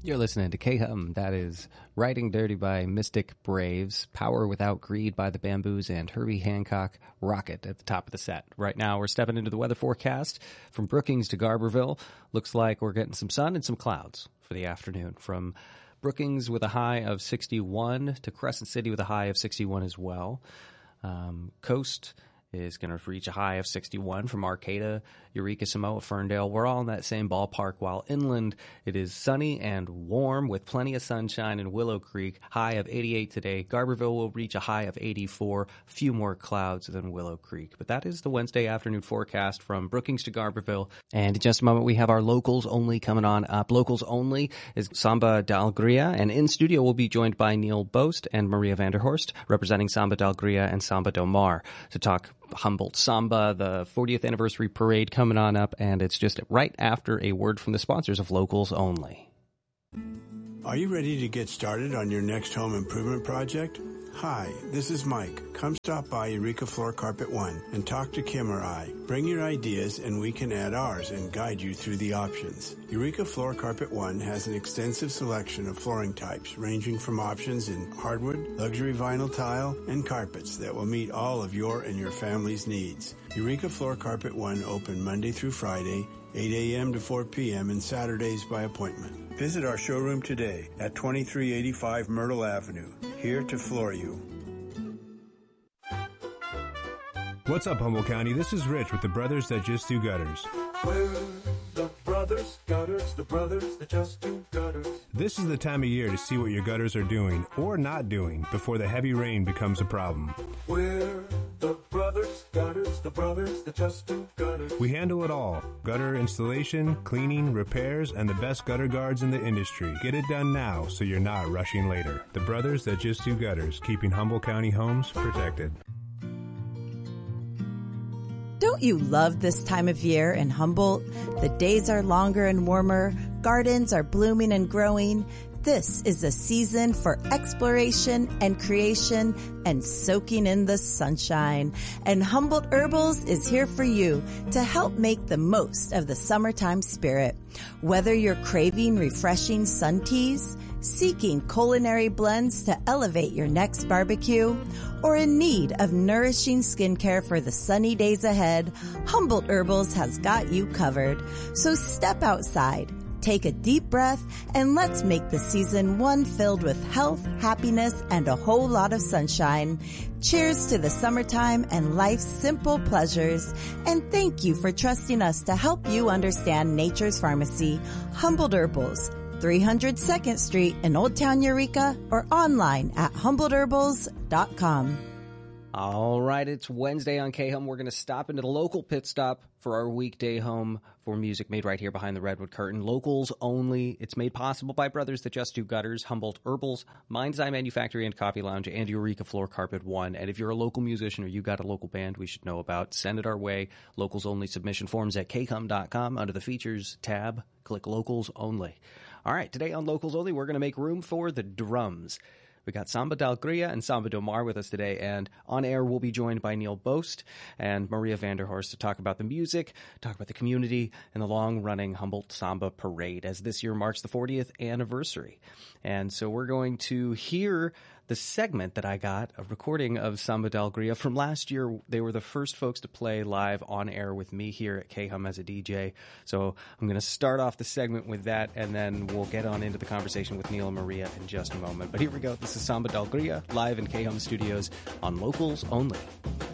You're listening to K-Hum. That is Riding Dirty by Mystic Braves, Power Without Greed by the Bamboos, and Herbie Hancock, Rocket at the top of the set. Right now, we're stepping into the weather forecast from Brookings to Garberville. Looks like we're getting some sun and some clouds for the afternoon. From Brookings with a high of 61 to Crescent City with a high of 61 as well. Coast is going to reach a high of 61 from Arcata, Eureka, Samoa, Ferndale. We're all in that same ballpark, while inland it is sunny and warm with plenty of sunshine in Willow Creek, high of 88 today. Garberville will reach a high of 84, few more clouds than Willow Creek. But that is the Wednesday afternoon forecast from Brookings to Garberville. And in just a moment, we have our Locals Only coming on up. Locals Only is Samba d'Alegria, and in studio we'll be joined by Neil Boast and Maria Vanderhorst, representing Samba d'Alegria and Samba do Mar, to talk Humboldt Samba, the 40th anniversary parade coming on up, and it's just right after a word from the sponsors of Locals Only. Are you ready to get started on your next home improvement project? Hi, this is Mike. Come stop by Eureka Floor Carpet One and talk to Kim or I. Bring your ideas and we can add ours and guide you through the options. Eureka Floor Carpet One has an extensive selection of flooring types ranging from options in hardwood, luxury vinyl tile, and carpets that will meet all of your and your family's needs. Eureka Floor Carpet One open Monday through Friday, 8 a.m. to 4 p.m. and Saturdays by appointment. Visit our showroom today at 2385 Myrtle Avenue, here to floor you. What's up, Humboldt County? This is Rich with the Brothers That Just Do Gutters. We're the brothers that just do gutters. This is the time of year to see what your gutters are doing or not doing before the heavy rain becomes a problem. We're the brothers that just do gutters. We handle it all. Gutter installation, cleaning, repairs, and the best gutter guards in the industry. Get it done now so you're not rushing later. The Brothers That Just Do Gutters, keeping Humboldt County homes protected. Don't you love this time of year in Humboldt? The days are longer and warmer, gardens are blooming and growing. This is a season for exploration and creation and soaking in the sunshine. And Humboldt Herbals is here for you to help make the most of the summertime spirit. Whether you're craving refreshing sun teas, seeking culinary blends to elevate your next barbecue, or in need of nourishing skincare for the sunny days ahead, Humboldt Herbals has got you covered. So step outside, take a deep breath, and let's make the season one filled with health, happiness, and a whole lot of sunshine. Cheers to the summertime and life's simple pleasures. And thank you for trusting us to help you understand nature's pharmacy, Humboldt Herbals, 300 2nd Street in Old Town Eureka, or online at HumboldtHerbals.com. All right, it's Wednesday on K-Hum. We're going to stop into the local pit stop for our weekday home for music made right here behind the Redwood Curtain. Locals Only. It's made possible by Brothers That Just Do Gutters, Humboldt Herbals, Mind's Eye Manufacturing and Coffee Lounge, and Eureka Floor Carpet One. And if you're a local musician or you got a local band we should know about, send it our way. Locals Only submission forms at khum.com. Under the Features tab, click Locals Only. All right, today on Locals Only, we're going to make room for the drums. We got Samba d'Alegria and Samba do Mar with us today, and on air we'll be joined by Neil Boast and Maria Vanderhorst to talk about the music, talk about the community, and the long-running Humboldt Samba Parade, as this year marks the 40th anniversary. And so we're going to hear the segment that I got, a recording of Samba d'Alegria from last year. They were the first folks to play live on air with me here at K-Hum as a DJ. So I'm going to start off the segment with that, and then we'll get on into the conversation with Neil and Maria in just a moment. But here we go. This is Samba d'Alegria live in K-Hum Studios on Locals Only.